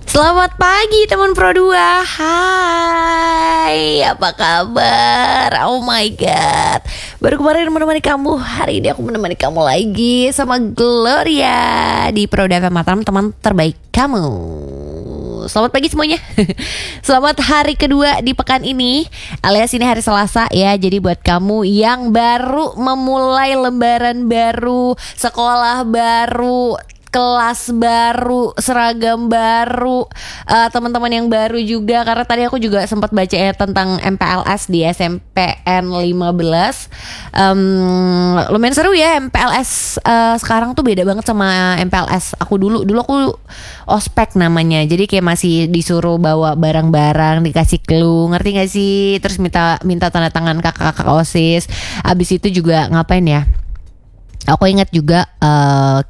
Selamat pagi teman Pro 2. Hai, apa kabar? Oh my god, baru kemarin menemani kamu. Hari ini aku menemani kamu lagi sama Gloria di Pro 2 FM Mataram, teman terbaik kamu. Selamat pagi semuanya. Selamat hari kedua di pekan ini, alias ini hari Selasa ya. Jadi buat kamu yang baru memulai lembaran baru, sekolah baru, kelas baru, seragam baru, teman-teman yang baru juga. Karena tadi aku juga sempat baca ya tentang MPLS di SMPN 15. Lumayan seru ya MPLS sekarang tuh beda banget sama MPLS aku dulu. Dulu aku ospek namanya. Jadi kayak masih disuruh bawa barang-barang, dikasih clue, ngerti gak sih? Terus minta tanda tangan kakak-kakak OSIS. Abis itu juga ngapain ya? Aku ingat juga